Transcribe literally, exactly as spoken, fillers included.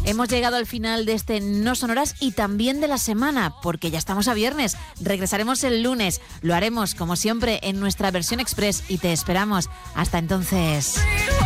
Hemos llegado al final de este No Sonoras y también de la semana, porque ya estamos a viernes. Regresaremos el lunes. Lo haremos, como siempre, en nuestra versión express y te esperamos. Hasta entonces.